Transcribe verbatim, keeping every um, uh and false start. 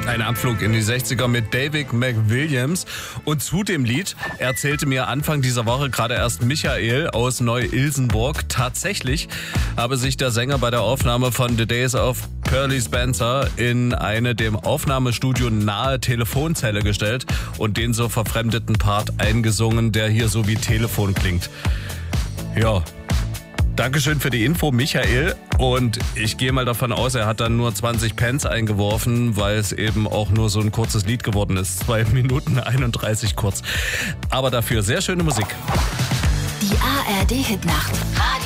Ein Abflug in die sechziger mit David McWilliams. Und zu dem Lied erzählte mir Anfang dieser Woche gerade erst Michael aus Neu-Ilsenburg. Tatsächlich habe sich der Sänger bei der Aufnahme von The Days of Pearly Spencer in eine dem Aufnahmestudio nahe Telefonzelle gestellt und den so verfremdeten Part eingesungen, der hier so wie Telefon klingt. Ja. Dankeschön für die Info, Michael. Und ich gehe mal davon aus, er hat dann nur zwanzig Pence eingeworfen, weil es eben auch nur so ein kurzes Lied geworden ist. zwei Minuten einunddreißig kurz. Aber dafür sehr schöne Musik. Die A R D-Hitnacht.